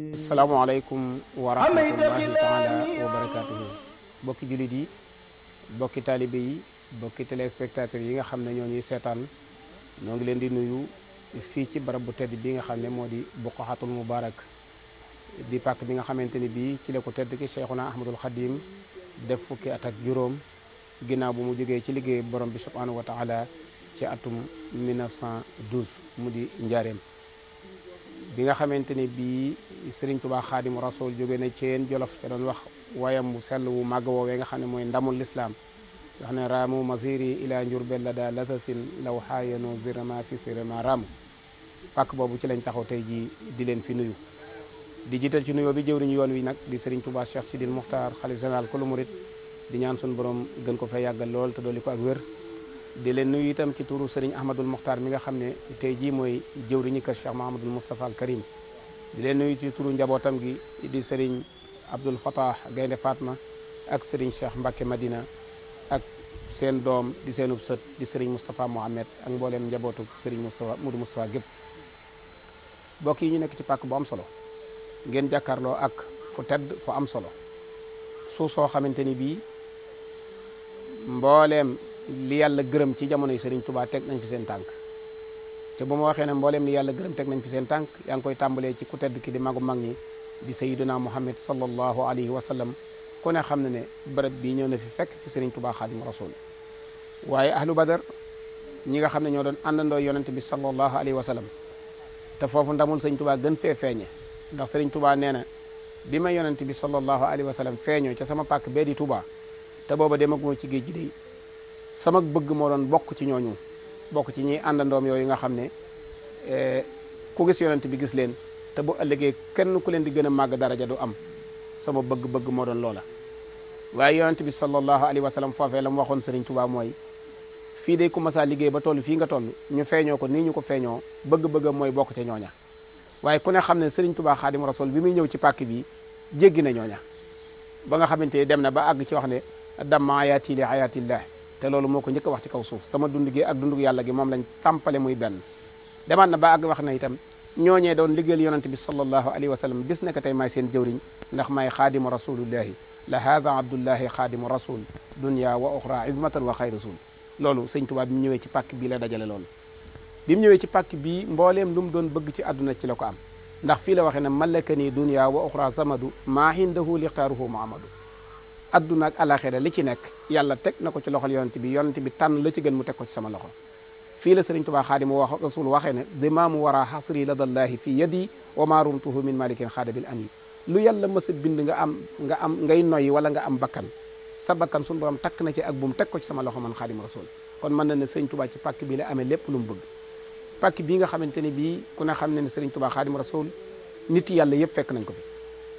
asalaamaaleykum wa rahmatullahi taala wa barakaatuhu bokki jullit yi bokki taalibe yi bokki téléspectateurs yi nga xam ne ñoo ñuy seetaan ñoo ngi leen di nuyu fii ci barab bu tedd bi nga xam ne moo di Buqahatul Mubarak di pàkk bi nga xamante ni bii ci la ko tedd ki Cheikhuna Ahmadul Khadim def fukki at ak juróom ginnaaw bu mu jógee ci liggéey borom bi subhanahu wa taala ci atum 1912 mu di njaareem bi nga xamante ni bii Serigne Touba Xaadimu Rasul jóge na Ceen Jolof ca doon wax wayam bu sell wu màgg woowee nga xam ne mooy ndamul lislaam wax ne raamu masiri ila njurbel la daa latasin law xaayano zirama fi sirama raamu pàkk boobu ci lañ taxaw tey ji di leen fi nuyu di jiital ci nuyoo bi jëwriñu yoon wi nag di Serigne Touba Cheikh Sidil Muxtaar xalif général kulu murit di ñaan suñu borom gën ko fay yàggal lool te dolli ko ak wér di leen nuyu itam ci turu Serigne Ahmadul Muxtaar mi nga xam ne tey jii mooy jëwriñu kër Cheikh Mahamadul Moustapha al Karim di leen nuyu ci turu njabootam gi di Serigne Abdoul Fatah Gaynde Fatma ak Serigne Cheikh Mbacke Madina ak seen doom di seenub sët di Serigne Moustapha Mohamed ak mbooleem njabootu Serigne Moustapha Moudou Moustapha gépp mbokk yi ñu nekk ci pàkk bu am solo ngeen jàkkaarloo ak fu tedd fu am solo suuf soo xamante ni bii mbooleem li yàlla gërëm ci jamono yi Serigne Touba teg nañ fi seen tànk te bu ma waxee ne mbooleem li yàlla gërëm teg nañ fi seen tànk yaa ngi koy tàmbalee ci ku tedd ki di magu mag ñi di sayyiduna Muhammad sallallahu alayhi wa sallam ku ne xam ne ne bërëb bii ñëw na fi fekk fi Serigne Touba Xaadimu Rasul waaye ahlu badar ñi nga xam ne ñoo doon àndandoo yonent bi sallallahu alayhi wa sallam te foofu ndamul Serigne Touba gën fee feeñe ndax Serigne Touba nee na bi ma yonent bi sallallahu alayhi wa sallam feeñoo ca sama pàkk bee di Touba te booba demaguma ci géej gi de sama bëgg moo doon bokk ci ñooñu bokk ci ñiy àndandoom yooyu nga xam ne ku gis yonent bi gis leen te bu ëllëgee kenn ku leen di gën a màgg daraja du am sama bëgg-bëgg moo doon loola waaye yonent bi sallallahu alayhi wa sallam foofee la mu waxoon Serigne Touba mooy fii day ku masaa liggéey ba toll fii nga toll ñu feeñoo ko nii ñu ko feeñoo bëgg-bëggam mooy bokk ca ñooña waaye ku ne xam ne Serigne Touba Xaadimu Rasul bi muy ñëw ci pàkk bi jéggi na ñooña ba nga xamante ne dem na ba àgg ci wax ne damma ayaati li ayaatillah te loolu moo ko njëkk a wax ci kaw suuf sama dund gi ak dundug yàlla gi moom lañ tàmpale muy benn demaat na ba àgg wax na itam ñooñee doon liggéeyal yonante bi sallallahu alayhi wa sallam bis nekk tey maay seen jëwriñ ndax maay xaadimu rasulillahi la haada abdullahi xaadimu rasul dunya wa oxra izmatan wa xay rasul loolu sëñ Tuubaa bi mu ñëwee ci pàkk bii la dajale loolu bi mu ñëwee ci pàkk bii mbooleem lu mu doon bëgg ci àdduna ci la ko am ndax fii la waxee ne malakani dunya wa oxra samadu maa hindahu lixtaaruhu muhammadu adduna ak alaxira li ci nekk yàlla teg na ko ci loxol yonent bi tànn la ci gën mu teg ko ci sama loxo fii la Serigne Touba Xaadimu wax rasul waxee ne dimaamu wara xasri ladallahi fi yadi wa ma rumtuhu min malikin xaadabil ani lu yàlla mës a bind nga am ngay noyyi wala nga am bakkan sa bakkan suñu borom takk na ci ak buum teg ko ci sama loxo man Xaadimu Rasul kon mën na ne Serigne Touba ci pàkk bi la amee lépp lu mu bëgg pàkk bii nga xamante ne bii ku ne xam ne ne Serigne Touba Xaadimu Rasul nit yàlla yëpp fekk nañ ko fi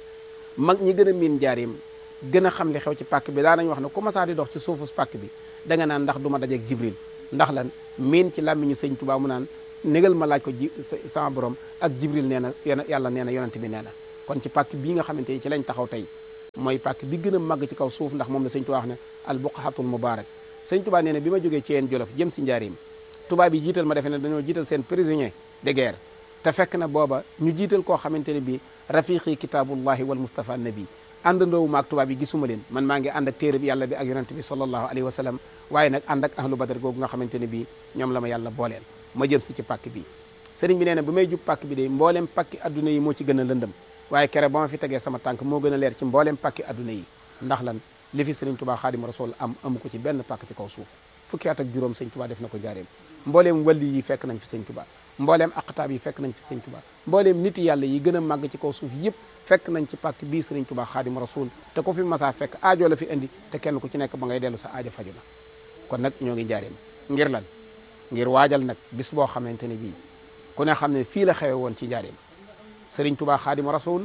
mag ñi gën a miin njaareem gën a xam li xew ci pàkk bi daanañ wax ne ku masaa di dox ci suufus pàkk bi da nga naan ndax du ma dajeeg Jibril ndax lan miin ci làmmiñu sëñ Touba mu naan négal ma laaj ko sama borom ak Jibril nee na yàlla nee na yonent bi nee na kon ci pàkk bii nga xamante ni ci lañ taxaw tey mooy pàkk bi gën a màgg ci kaw suuf ndax moom la sëñ Touba wax ne al buqahatul mubarak sëñ Touba nee na bi ma jógee ci yeen Jolof jëm si njaareem tubaab yi jiital ma defe ne dañoo jiital seen prisonnier de guerre te fekk na booba ñu jiital koo xamante ne bii rafiqi kitaabullahi wal mustafa nabi àndandoowu maag tubaab yi gisuma leen man maa ngi ànd ak téere bi yàlla bi ak yonent bi sallallahu alayhi wa sallam waaye nag ànd ak ahlu badar googu nga xamante ne bii ñoom la ma yàlla booleel ma jëm si ci pàkk bi sëriñ bi nee na bu may jub pàkk bi de mbooleem pàkki adduna yi moo ci gën a lëndëm waaye kere ba ma fi tegee sama tànk moo gën a leer ci mbooleem pàkki adduna yi ndax lan li fi sëriñ Touba Xaadimu Rasul amu ko ci benn pàkk ci kaw suuf fukki at ak juróom sëñ Touba def na ko njaareem mbooleem wàlli yi fekk nañ fi sëñ Touba mbooleem aqtaab yi fekk nañ fi sëñ Touba mbooleem nit yàlla yi gën a màgg ci kaw suuf yëpp fekk nañ ci pàkk bii sëriñ Touba Xaadimu Rasul te ku fi masaa fekk aajo la fi indi te kenn ku ci nekk ba ngay dellu sa aajo faju na kon nag ñoo ngi njaareem ngir lan ngir waajal nag bis boo xamante ne bii ku ne xam ne fii la xewe woon ci njaareem sëriñ Touba Xaadimu Rasul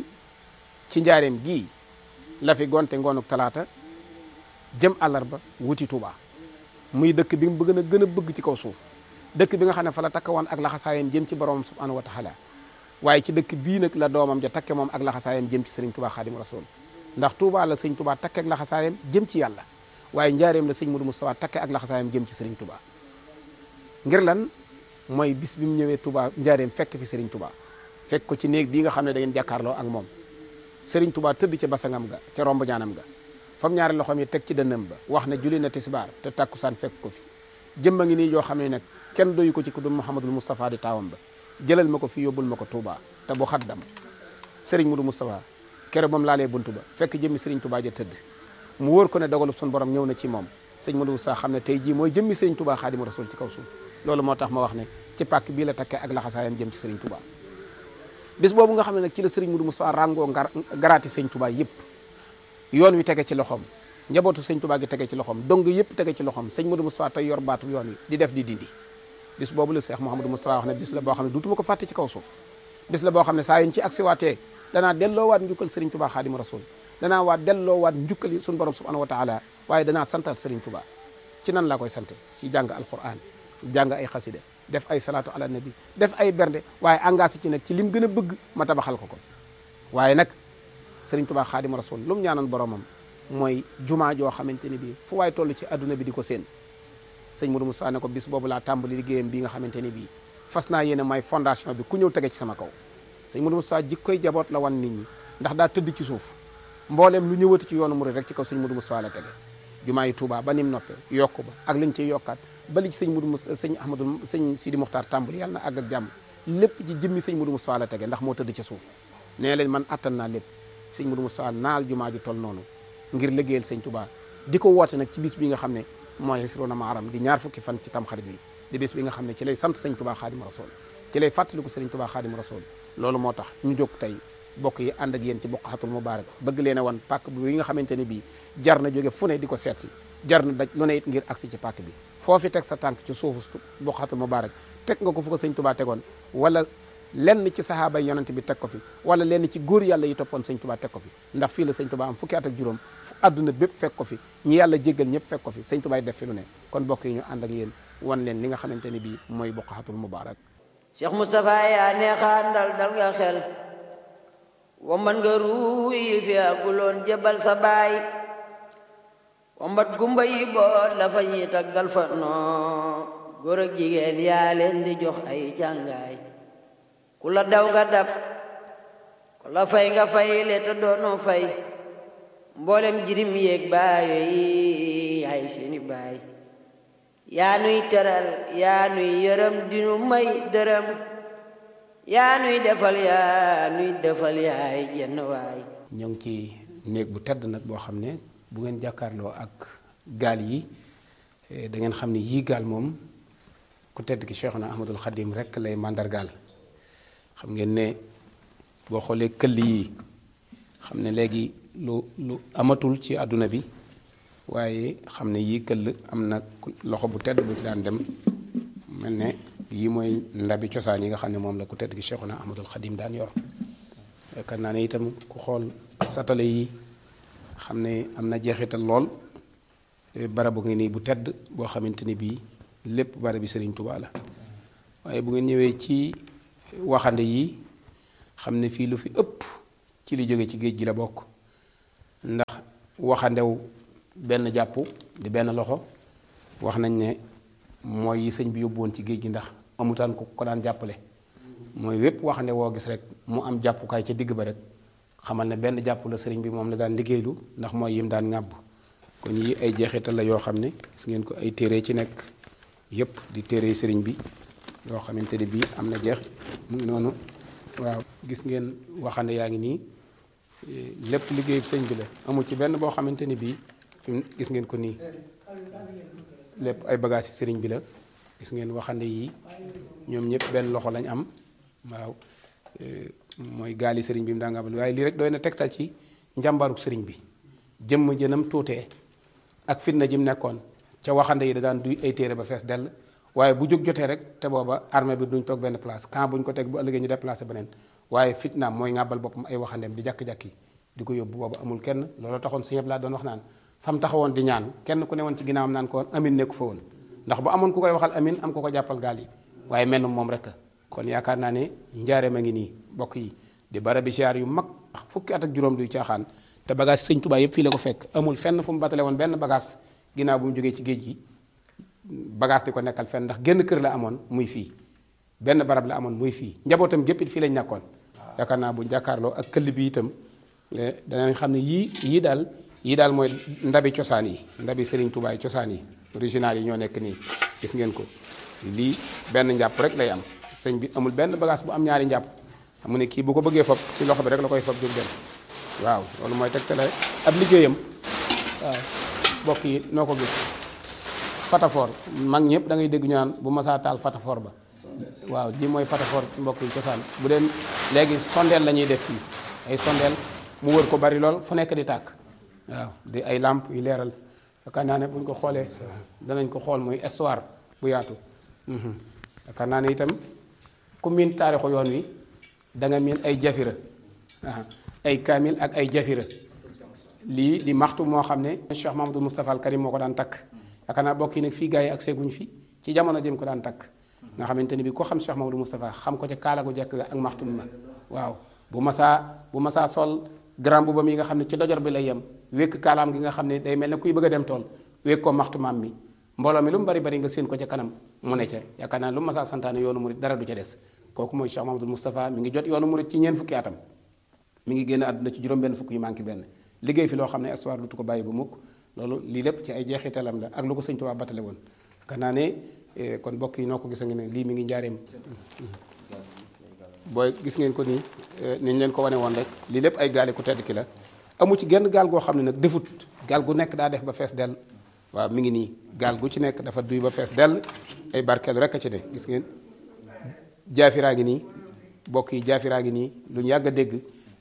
ci njaareem gii la fi gonte ngoonuk talaata jëm àllarba wuti Touba muy dëkk bi mu gën a bëgg ci kaw suuf dëkk bi nga xam ne fa la takk woon ak laxasaayam jëm ci borom subhanahu wa taala waaye ci dëkk bii nag la doomam ja takke moom ak laxasaayam jëm ci sëriñ Touba Xaadimu Rasul ndax Touba la sëñ Touba takke ak laxasaayam jëm ci yàlla waaye njaareem la sëñ Modou Moustapha takke ak laxasaayam jëm ci sëriñ Touba ngir lan mooy bis bi mu ñëwee Touba njaareem fekk fi sëriñ Touba fekk ko ci néeg bii nga xam ne da ngeen jàkkaarloo ak moom Serigne Touba tëdd ca basangam ga ca romb ñaanam ga fam ñaari loxoom yi teg ci dënnam ba wax ne julli na tisbaar te tàkkusaan fekk ko fi jëmma ngi nii yoo xam ne nag kenn doyu ko ci ku dul Mouhamadul Moustapha di taawam ba jëlal ma ko fi yóbbul ma ko Touba te bu xaddam Serigne Modou Moustapha kere moom laalee buntu ba fekk jëmmi Serigne Touba ja tëdd mu wóor ko ne dogalub suñu borom ñëw na ci moom sëñ Modou Moustapha xam ne tey jii mooy jëmmi Serigne Touba Xaadimu Rasuul ci kaw suuf loolu moo tax ma wax ne ci pàkk bii la takkee ak laxasaayam jëm ci Serigne Touba bis boobu nga xam ne nag ci la Serigne Modou Moustapha ràngoo garaati sëñ Touba yëpp yoon wi tege ci loxoom njabootu sëñ Touba gi tege ci loxoom dong yëpp tege ci loxoom sëñ Modou Moustapha tey yor baatu yoon wi di def di dindi bis boobu la Cheikh Mouhamadou Moustapha wax ne bis la boo xam ne duutuma ko fàtte ci kaw suuf bis la boo xam ne saa yuñ ci agsiwaatee danaa delloowaat njukkal Serigne Touba Xaadimu Rasuul danaa delloowaat njukkal yi suñu borom subhanahu wa taala waaye danaa santaat Serigne Touba ci nan laa koy sante ci jàng alquran jàng ay xasida def ay salaatu ala nabi def ay bernde waaye engagé ci nag ci lim gën a bëgg ma tabaxal ko waaye nag Serigne Touba Xaadimu Rasuul lu mu ñaanoon boromam mooy jumaa joo xamante ni bii fu waay toll ci adduna bi di ko seen sëñ Modou Moustapha ne ko bis boobu laa tàmbali liggéeyam bii nga xamante ni bii fas naa yéene may fondation bi ku ñëw tege ci sama kaw sëñ Modou Moustapha jikkoy jaboot la wan nit ñi ndax daa tëdd ci suuf mbooleem lu ñëwati ci yoonu murid rek ci kaw sëñ Modou Moustapha la tege jumaa yi Touba ba nim noppe yokku ba ak liñ ciy yokkaat ba li ci sëñ Modou Moustapha sëñ Ahmadou sëñ Sidi Mokhtar tàmbali yàlla na àgg ak jàmm lépp ci jëmmi sëñ Modou Moustapha la tege ndax moo tëdd ci suuf nee leen man attan naa lépp sëñ Modou Moustapha naal jumaa ju toll noonu ngir liggéeyal sëñ Touba di ko woote nag ci bis bi nga xam ne mooy Isrona Muharram di ñaar fukki fan ci tamxarit bi di bis bi nga xam ne ci lay sant sëñ Touba Xaadimu Rasuul ci lay fàttaliku sëriñ Touba Xaadimu Rasuul loolu moo tax ñu jóg tey bokk yi ànd ak yéen ci Buqatul Mubaarak bëgg leen a wan pàkk bi nga xamante ne bii jar na jóge fu ne di ko seet si jar na daj lu ne it ngir agsi ci pàkk bi foofi teg sa tànk ci suufu Buqatul Mubaarak teg nga ko fu ko sëñ Touba tegoon wala lenn ci sahaaba yi yonent bi teg ko fi wala lenn ci góor yàlla yi toppoon sëñ Touba teg ko fi ndax fii la sëñ Touba am fukki at ak juróom fu àdduna bépp fekk ko fi ñi yàlla jéggal ñëpp fekk ko fi sëñ Touba yi def fi lu ne kon bokk yi ñu ànd ak yéen wan leen li nga xamante ne bii mooy Buqatul Mubaarak Cheikh Moustapha yaa neexaan dal nga xel wambat nga ruuyi fi aguloon jebal sa baay wambat gumba yi boot la fa ñuy taggal fa noo góor ak jigéen yaa leen di jox ay càngaay ku la daw nga dab ku la fay nga fay le te doonoo fay mboolem jirim yéeg baayo yi yaay seeni baay yaa nuy teral yaa nuy yërëm dinu may dërëm yaa nuy defal yaay jenn waay ñoo ngi ci néeg bu tedd nag boo xam ne bu ngeen jàkkaarloo ak gaal yi da ngeen xam ne yii gaal moom ku tedd ki Cheikhuna Ahmadul Khadim rek lay màndargaal xam ngeen ne boo xoolee këll yi xam ne léegi lu amatul ci àdduna bi waaye xam ne yii këll am na loxo bu tedd bu ci daan dem mel ne yii mooy ndabi cosaan yi nga xam ne moom la ku tedd gi Cheikhuna Ahmadul Khadim daan yor yaakaar naa ne itam ku xool satale yi xam ne am na jeexital lool barabu ngi nii bu tedd boo xamante ni bii lépp barabi Serigne Touba la waaye bu ngeen ñëwee ci waxande yi xam ne fii lu fi ëpp ci li jóge ci géej gi la bokk ndax waxandew benn jàpp di benn loxo wax nañ ne mooy yi sëñ bi yóbbu woon ci géej gi ndax amutaan ku ko daan jàppale mooy wépp waxande woo gis rek mu am jàppukaay ca digg ba rek xamal ne benn jàpp la sëriñ bi moom la daan liggéeylu ndax mooy yim daan ŋàbb kon yi ay jeexital la yoo xam ne gis ngeen ko ay téere ci nekk yépp di téere sëriñ bi yoo xamante ne bii am na jeex mu ngi noonu waaw gis ngeen waxande yaa ngi nii lépp liggéeyu sëñ bi la amul ci benn boo xamante ni bii fi mu gis ngeen ko nii lépp ay bagages yi sëriñ bi la gis ngeen waxande yi ñoom ñëpp benn loxo lañ am waaw mooy gaali sëriñ bi mu daa nga am waaye lii rek doy na tegtal ci njàmbaaruk sëriñ bi jëmm jënam tuutee ak fitna ji mu nekkoon ca waxande yi da daan duy ay téere ba fees dell waaye bu jóg jotee rek te booba armée bi duñ toog benn place camp buñ ko teg bu ëllëgee ñu déplacé beneen waaye fitnaam mooy ŋàbbal boppam ay waxandeem di jàkk-jàkki di ko yóbbu booba amul kenn loolu taxoon sëñ Abdu Lahat doon wax naan fam taxawoon di ñaan kenn ku ne woon ci ginnaawam naan ko woon amin nekku fa woon ndax bu amoon ku koy waxal amin am ko ko jàppal gaal yi waaye mel na moom rek kon yaakaar naa ne njaareem a ngi nii bokk yi di barabi siyaar yu mag fukki at ak juróom duy caaxaan te bagage sëñ Tuubaa yëpp fii la ko fekk amul fenn fu mu batale woon benn bagage ginnaaw bu mu jógee ci géej gi bagage di ko nekkal fenn ndax génn kër la amoon muy fii benn barab la amoon muy fii njabootam gépp it fii lañ nekkoon yaakaar naa bu jàkkaarloo ak këll bi itam danañ xam ne yii daal mooy ndabi cosaan yi, ndabi Serigne Touba yi cosaan yi original yi ñoo nekk nii gis ngeen ko. lii benn njàpp rek lay am, sëñ bi amul benn bagage bu am ñaari njàpp, xam nga ne kii bu ko bëggee fob ci loxo bi rek la koy fob jóg dem. waaw loolu mooy tegtale ab liggéeyam. waaw mbokk yi noo ko gis fatafoor mag ñëpp da ngay dégg ñu naan bu masaa taal fatafoor ba. waaw lii mooy fatafoor mbokk yi cosaan. bu dee léegi sondeel la ñuy def fii ay sondeel mu wër ko bari lool fu nekk di tàkk. waaw di ay làmp yu leeral yaakaar naa ne buñ ko xoolee danañ ko xool muy histoire bu yaatu. yaakaar naa ne itam ku miin taarixu yoon wi da nga miin ay jafira ay kaamil ak ay jafira. lii di maxtu moo xam ne Cheikh Mamadou Moustapha al Karim moo ko daan takk yaakaar naa bokk yi nag fii gars yi ak seeguñ fi ci jamono jëm ko daan takk nga xamante ni bi ko xam Cheikh Mamadou Moustapha xam ko ca kaala gu jekk ak maxtum ma. waaw bu masaa sol grand boubam yi nga xam ne ci dojor bi lay yem wékk kaalaam gi nga xam ne day mel ne kuy bëgg a dem tool wékk ko maxtumaam mi mbooloo mi lu mu bari bari nga séen ko ca kanam mu ne ca yaakaar naa lu mu masaa santaane yoonu murit dara du ca des. kooku mooy Cheikh Mamadou Moustapha mi ngi jot yoonu murit ci ñeent fukki atam mi ngi génn àdduna ci juróom benn fukk yi manqué benn liggéey fi loo xam ne histoire dutu ko bàyyi bu mukk loolu lii lépp ci ay jeexitalam la ak lu ko sëñ Tuubaa batale woon. yaakaar naa ne kon mbokk yi noo ko gis nga ne lii mi ngi njaareem booy gis ngeen ko nii niñ leen ko wane woon rek lii lépp ay gaali ku tedd ki la amu ci genn gaal goo xam ne nag defut gaal gu nekk daa def ba fees dell. waaw mi ngi nii gaal gu ci nekk dafa duy ba fees dell ay barkeelu rek a ci de gis ngeen jaafiraa ngi nii bokk yi jaafiraa ngi nii lu ñu yàgg a dégg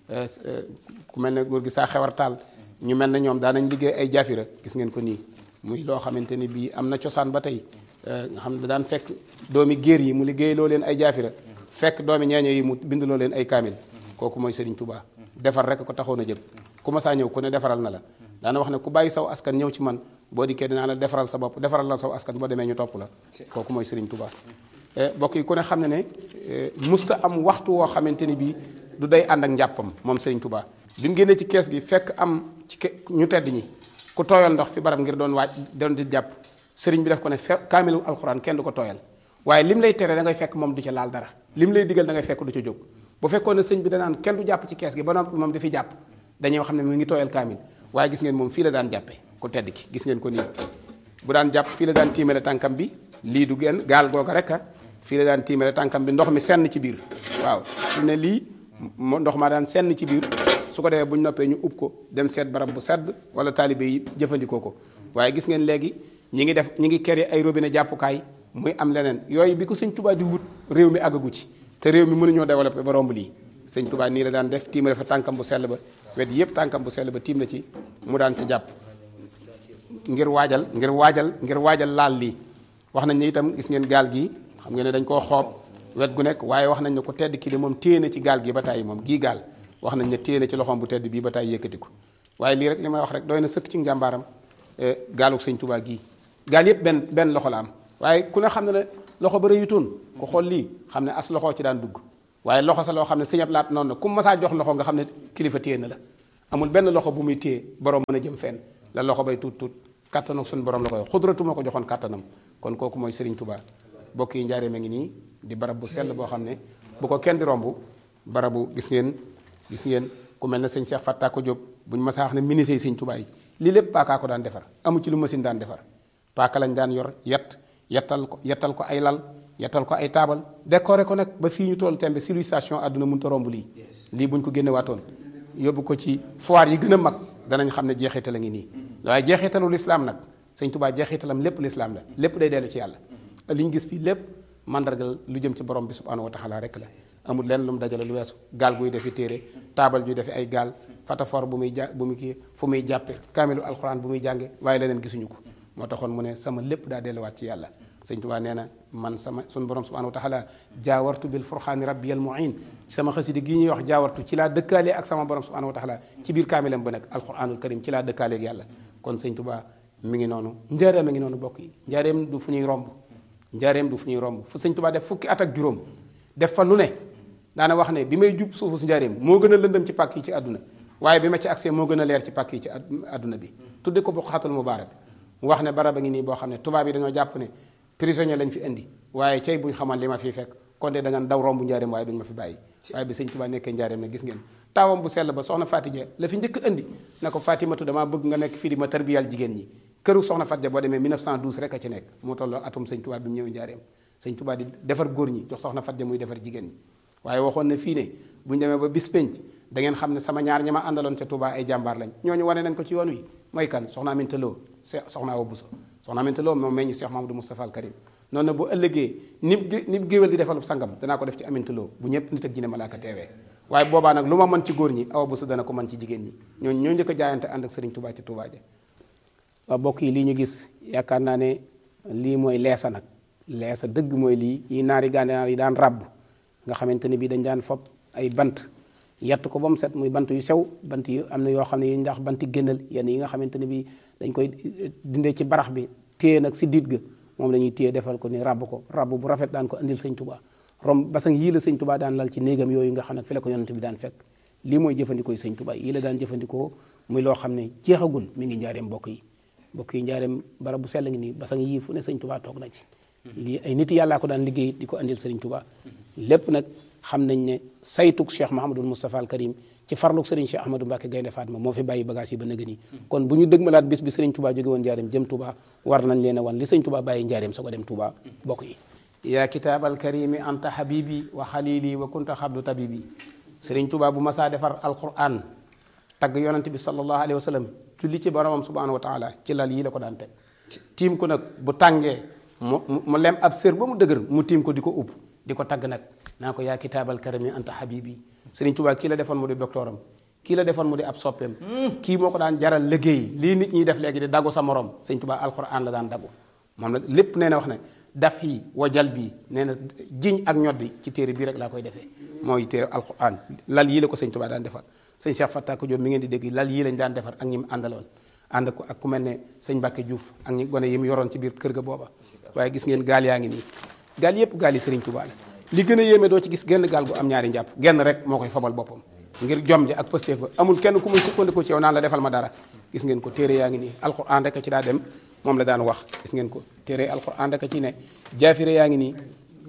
ku mel ne góor gi saa xewar taal ñu mel ne ñoom daanañ liggéey ay jaafira gis ngeen ko nii muy loo xamante ni bii am na cosaan ba tey nga xam ne daan fekk doomi géer yi mu liggéey loo leen ay jaafira fekk doomi ñeeño yi mu bind loo leen ay kaamil kooku mooy Serigne Touba defar rek ko taxoon a jëg ku ma saa ñëw ku ne defaral na la daana wax ne ku bàyyi saw askan ñëw ci man boo dikkee dinaa la defaral sa bopp defaral la saw askan boo demee ñu topp la kooku mooy Serigne Touba. bokk yi ku ne xam ne ne musta am waxtu woo xamante ni bii du day ànd ak njàppam moom Serigne Touba. bi mu génnee ci kees gi fekk am ci ñu tedd ñi ku tooyal ndox fi barab ngir doon di jàpp sëriñ bi def ko ne kaamilu alxuraan kenn du ko tooyal waaye lim lay tere da ngay fekk moom du ca laal dara lim lay digal da ngay fekk du ca jóg bu fekkoon ne sëñ bi danaan kenn du jàpp ci kees gi ba noppi moom dafi jàpp dañuy xam ne mu ngi tooyal kaamil waaye gis ngeen moom fii la daan jàppee ku tedd ki gis ngeen ko nii bu daan jàpp fii la daan tiimale tànkam bi lii du genn gaal googa rek fii la daan tiimale tànkam bi ndox mi senn ci biir waaw su ne lii ndox maa daan senn ci biir su ko defee bu ñu noppee ñu ub ko dem seet barab bu sedd wala taalibe yi jëfandikoo ko waaye gis ngeen léegi ñi ngi kere ay robinet jàppukaay muy am leneen yooyu bi ko sëñ Touba di wut réew mi àggagu ci te réew mi mënuñoo développé ba romb lii sëñ Touba nii la daan def tiimale fa tànkam bu sell ba wet yëpp tànkam bu sell ba tiim la ci mu daan ci jàpp ngir waajal laal lii wax nañ ne itam gis ngeen gaal gi xam ngeen ne dañ koo xoob wet gu nekk waaye wax nañ ne ko tedd ki de moom téye na ci gaal gi ba tàyyi moom gii gaal wax nañ ne téye na ci loxoom bu tedd bii ba tàyyi yëkkati ko waaye lii rek li may wax rek doy na sëkk ci njàmbaaram gaalu sëñ Touba gii gaal yëpp benn loxo la am waaye ku ne xam ne ne loxo ba rëyutoon ku xool lii xam ne as loxo ci daan dugg waaye loxo sa loo xam ne sëñab laat noonu na ku masaa jox loxo nga xam ne kilifa téye na la amul benn loxo bu muy téye borom mën a jëm fenn la loxo bay tuut kattan ak suñu borom la koy xudratu moo ko joxoon kattanam kon kooku mooy Serigne Touba bokk yi njaareem a ngi nii di barab bu sell boo xam ne bu ko kenn di romb barabu gis ngeen ku mel ne sëñ Cheikh Fatta ko Diop buñ masaa wax ne ministre yi sëñ Touba yi lii lépp paakaa ko daan defar amu ci lu machine daan defar paaka lañ daan yor yettal ko ay lal yettal ko ay taabal décoré ko nag ba fii ñu toll tembe civilisation àdduna mënut a romb lii buñ ko génne waatoon yóbbu ko ci foire yi gën a mag danañ xam ne jeexital a ngi nii waaye jeexitalu lislaam nag sëñ Touba jeexitalam lépp lislaam la lépp day dellu ci yàlla li ñu gis fii lépp mandargal lu jëm ci borom bi subhanahu wa taala rek la amul lenn lu mu dajale lu weesu gaal guy defi téere taabal juy defi ay gaal fatafor bu muy kii fu muy jàppe kaamilu alxuraan bu muy jànge waaye leneen gisuñu ko moo taxoon mu ne sama lépp daa delluwaat ci yàlla sëñ Touba nee na man suñu borom subhanahu wa taala jaawartu bil furxaani rabbiyal muin sama xasida gi ñuy wax jaawartu ci laa dëkkaale ak sama borom subhanahu wa taala ci biir kaamilam ba nag alxuraanul karim ci laa dëkkaale ak yàlla kon sëñ Touba mi ngi noonu njaareem a ngi noonu bokk yi njaareem du fu ñuy romb fu sëñ Touba def fukki at ak juróom def fa lu ne daana wax ne bi may jub suufu si njaareem moo gën a lëndëm ci pàkk yi ci àdduna waaye bi ma ci accès moo gën a leer ci pàkk yi ci àdduna bi tudde ko Buqaatul Mubaarak mu wax ne barab a ngi nii boo xam ne tubaab yi dañoo jàpp ne prisonnier lañ fi indi waaye cey buñ xamal li ma fi fekk kon de dañu daw rombu njaareem waaye duñ ma fi bàyyi waaye bi sëñ Tuubaa nekkee njaareem ne gis ngeen taawam bu sell ba soxna Fatija la fi njëkk indi na ko Fatimatu damaa bëgg nga nekk fii di ma tarbiyal jigéen ñi këru soxna Fatija boo demee 1912 rek a ci nekk moo tolloo atum sëñ Tuubaa bi mu ñëw njaareem sëñ Tuubaa di defar góor ñi jox soxna Fatija muy defar jigéen ñi waaye waxoon na fii ne bu ñu demee ba bis penc da ngeen xam ne sama ñaar ñi ma àndaloon ca Touba ay jàmbaar lañ ñooñu wane nañ ko ci yoon wi mooy kan soxna Aminta Lo soxna Awa Bousso soxna Aminta Lo moom meññ Cheikh Mamadou Moustapha al Karim noonu na bu ëllëgee nib géwél di defalub sangam danaa ko def ci Aminta Lo bu ñëpp nit ak jinne malaaka teewee waaye boobaa nag lu ma mën ci góor ñi Awa Bousso dana ko mën ci jigéen ñi ñooñu ñoo njëkk a jaayante ànd ak Serigne Touba ci Touba ja waaw bokk yi lii ñu gis yaakaar naa ne lii mooy leesa nag leesa dëgg mooy lii yi naari gànnaar yi daan ràbb nga xamante ne bii dañ daan fob ay bant yett ko ba mu set muy bant yu sew bant yi am na yoo xam ne yi ndax banti génnal yenn yi nga xamante ne bii dañ koy dindee ci barax bi téye nag si diit ga moom la ñuy téye defal ko ni ràbb ko ràbb bu rafet daan ko indil sëñ Touba rom basang yii la sëñ Touba daan lal ci néegam yooyu nga xam ne fi la ko yonent bi daan fekk lii mooy jëfandikoo yi sëñ Touba yii la daan jëfandikoo muy loo xam ne jeexagul mi ngi njaareem mbokk yi njaareem barab bu sell ngi nii basang yii fu ne sëñ Touba toog na ci lii ay nit yàllaa ko daan liggéey di ko andil sëriñ Touba lépp nag xam nañ ne saytuk Cheikh Mahamadul Moustapha al Karim ci farluk sëriñ Cheikh Ahmadou Mbacke Gaynde Fatma moo fi bàyyi bagage yi ba nëgë nii kon bu ñu dëgmalaat bis bi sëriñ Touba jóge woon njaareem jëm Touba war nañ leen a wan li sëriñ Touba bàyyi njaareem soo ko dem Touba bokk yi yaa kitaabal karimi anta habibi wa xalili wa kunta xablu tabibi sëriñ Touba bu masaa defar alquran tagg yonante bi sallallahu alayhi wa sallam julli ci boromam subhanahu wa taala ci lal yii la ko daan teg tiim ko nag bu tàngee mu lem ab sër ba mu dëgër mu tiim ko di ko upp di ko tagg nag naa ko yaa kitaabal karami anta habibi sëriñ Touba kii la defoon mu di doctoram kii la defoon mu di ab soppeem kii moo ko daan jaral liggéey lii nit ñiy def léegi di daggu sa morom sëriñ Touba alquran la daan daggu moom la lépp nee na wax ne daf yi wajal bii nee na jiñ ak ñoddi ci téere bii rek laa koy defee mooy téere alquran lal yii la ko sëriñ Touba daan defar sëñ Cheikh Fatta Ko Diop mi ngeen di dégg lal yii lañ daan defar ak ñi mu àndaloon ànd ko ak ku mel ne sëñ Mbacke Diouf ak ñi gone yi mu yoroon ci biir kër ga booba waaye gis ngeen gaal yaa ngi nii gaal yëpp gaal yi sëriñ Touba la li gën a yéeme doo ci gis genn gaal gu am ñaari njàpp genn rek moo koy fabal boppam ngir jom ja ak pësteef ba amul kenn ku muy sukkandiku ci yow naan la defal ma dara gis ngeen ko téere yaa ngi nii alquran rek a ci daa dem moom la daan wax gis ngeen ko téere alquran rek a ci ne jaafire yaa ngi nii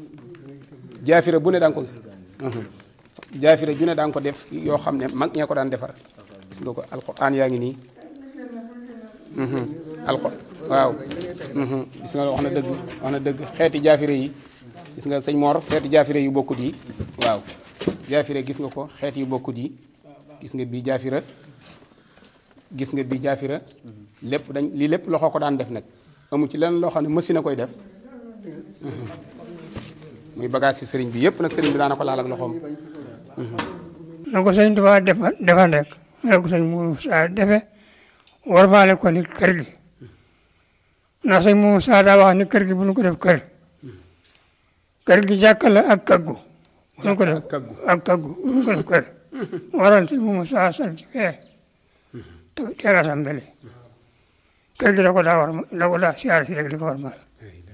jaafire bu ne daan ko jaafire ju ne daan ko def yoo xam ne mag ñee ko daan defar gis nga ko alquran yaa ngi nii waaw gis nga wax na dëgg xeeti jaafire yi gis nga sëñ Mor xeeti jaafire yu bokkut yi waaw jaafire gis nga ko xeet yu bokkut yi gis nga bii jaafira gis nga bii jaafira lépp dañ lii lépp loxo ko daan def nag amu ci leneen loo xam ne machine a koy def muy bagage ci sëriñ bi yëpp nag sëriñ bi daana ko laal ak loxoom na ko sëñ Tuubaa defal rek na ko sëñ Moussa defe warmaale ko ni kër gi ndax sëñ Moussa daa wax ni kër gi bu ñu ko def kër gi jàkka la ak kaggu bu ñu ko def ak kaggu bu ñu ko def kër waral sëñ Moussa sant fee terasam bele kër gi da ko daa siyaar si rek di ko warmaal